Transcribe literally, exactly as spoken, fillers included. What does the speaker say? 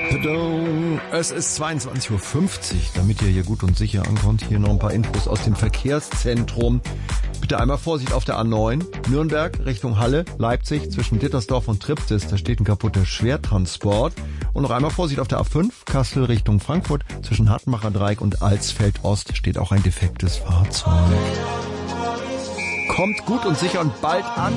Pardon. Es ist zweiundzwanzig Uhr fünfzig, damit ihr hier gut und sicher ankommt. Hier noch ein paar Infos aus dem Verkehrszentrum. Bitte einmal Vorsicht auf der A neun. Nürnberg Richtung Halle, Leipzig zwischen Dittersdorf und Triptis. Da steht ein kaputter Schwertransport. Und noch einmal Vorsicht auf der A fünf. Kassel Richtung Frankfurt zwischen Hartenbacher Dreieck und Alsfeld Ost steht auch ein defektes Fahrzeug. Kommt gut und sicher und bald an.